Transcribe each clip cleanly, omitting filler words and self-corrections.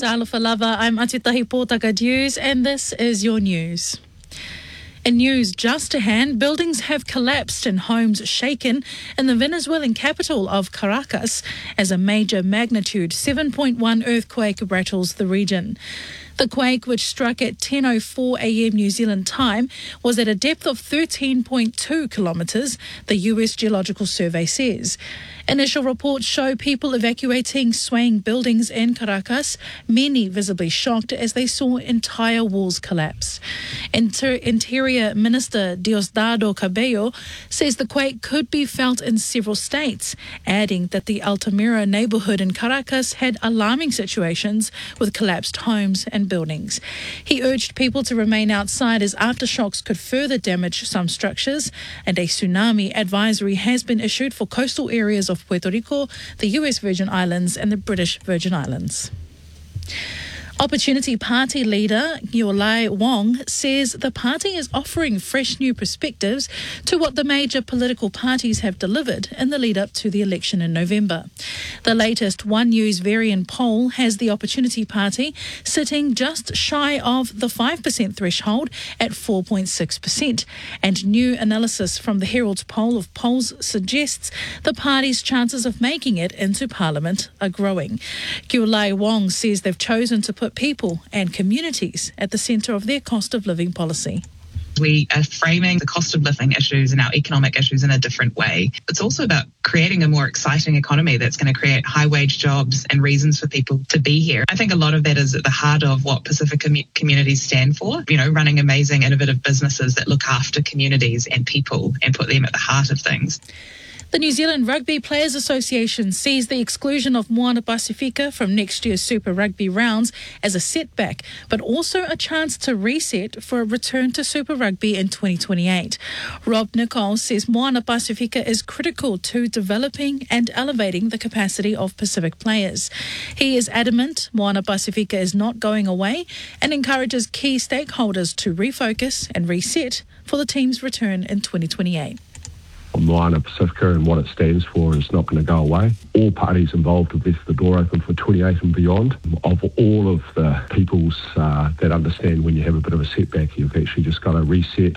Alofa Lava. I'm Atitahi Pōtaka News, and this is your news. In news just to hand, buildings have collapsed and homes shaken in the Venezuelan capital of Caracas as a major magnitude 7.1 earthquake rattles the region. The quake, which struck at 10:04 a.m. New Zealand time, was at a depth of 13.2 kilometres, the US Geological Survey says. Initial reports show people evacuating swaying buildings in Caracas, many visibly shocked as they saw entire walls collapse. Interior Minister Diosdado Cabello says the quake could be felt in several states, adding that the Altamira neighbourhood in Caracas had alarming situations with collapsed homes and buildings. He urged people to remain outside as aftershocks could further damage some structures, and a tsunami advisory has been issued for coastal areas of Puerto Rico, the US Virgin Islands and the British Virgin Islands. Opportunity Party leader Gyulai Wong says the party is offering fresh new perspectives to what the major political parties have delivered in the lead up to the election in November. The latest One News Varian poll has the Opportunity Party sitting just shy of the 5% threshold at 4.6%, and new analysis from the Herald's poll of polls suggests the party's chances of making it into Parliament are growing. Gyulai Wong says they've chosen to put people and communities at the centre of their cost of living policy. We are framing the cost of living issues and our economic issues in a different way. It's also about creating a more exciting economy that's going to create high wage jobs and reasons for people to be here. I think a lot of that is at the heart of what Pacifica communities stand for, running amazing, innovative businesses that look after communities and people and put them at the heart of things. The New Zealand Rugby Players Association sees the exclusion of Moana Pacifica from next year's Super Rugby rounds as a setback, but also a chance to reset for a return to Super Rugby in 2028. Rob Nichols says Moana Pacifica is critical to developing and elevating the capacity of Pacific players. He is adamant Moana Pacifica is not going away and encourages key stakeholders to refocus and reset for the team's return in 2028. Moana Pacifica and what it stands for is not going to go away. All parties involved have left the door open for 28 and beyond. Of all of the peoples that understand when you have a bit of a setback, you've actually just got to reset,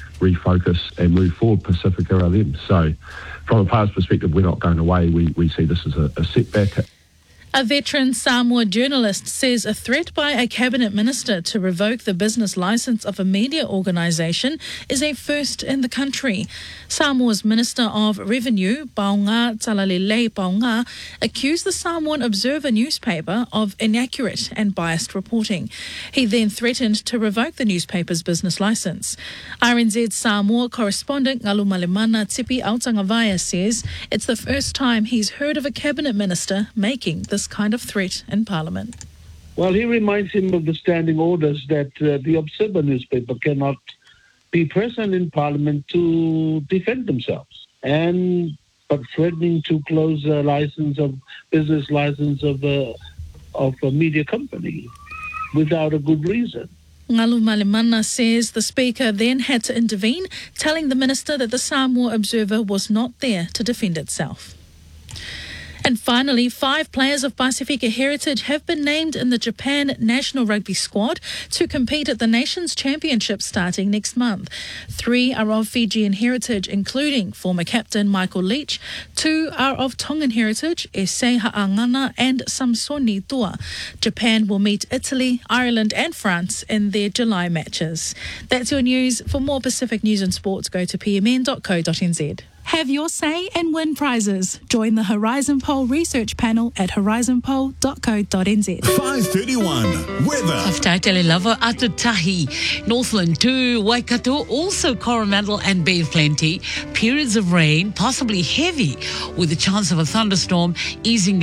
refocus and move forward. Pacifica are them. So from a player's perspective, we're not going away. We see this as a setback. A veteran Samoa journalist says a threat by a cabinet minister to revoke the business licence of a media organisation is a first in the country. Samoa's Minister of Revenue, Paunga Talalele Paunga, accused the Samoan Observer newspaper of inaccurate and biased reporting. He then threatened to revoke the newspaper's business licence. RNZ Samoa correspondent Ngalu Malemana Tipi Autangavaya says it's the first time he's heard of a cabinet minister making this kind of threat in Parliament. Well, he reminds him of the standing orders that the Observer newspaper cannot be present in Parliament to defend themselves, but threatening to close a business license of a media company without a good reason. Ngalu Malemana says the Speaker then had to intervene, telling the Minister that the Samoa Observer was not there to defend itself. And finally, 5 players of Pacifica heritage have been named in the Japan national rugby squad to compete at the Nations Championship starting next month. 3 are of Fijian heritage, including former captain Michael Leach. 2 are of Tongan heritage, Issei Ha'angana and Samsoni Tua. Japan will meet Italy, Ireland and France in their July matches. That's your news. For more Pacific news and sports, go to pmn.co.nz. Have your say and win prizes. Join the Horizon Poll research panel at horizonpoll.co.nz. 5:31 weather. After Lava Atutahi, Northland to Waikato, also Coromandel and Bay plenty. Periods of rain, possibly heavy, with a chance of a thunderstorm easing